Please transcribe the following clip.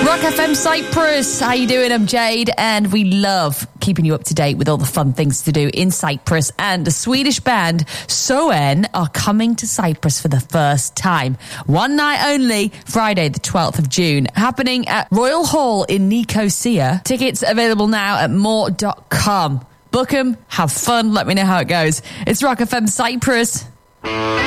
Rock FM Cyprus. How you doing? I'm Jade, and we love keeping you up to date with all the fun things to do in Cyprus. And the Swedish band Soen are coming to Cyprus for the first time. One night only, Friday the 12th of June, happening at Royal Hall in Nicosia. Tickets available now at more.com. Book them, have fun, let me know how it goes. It's Rock FM Cyprus.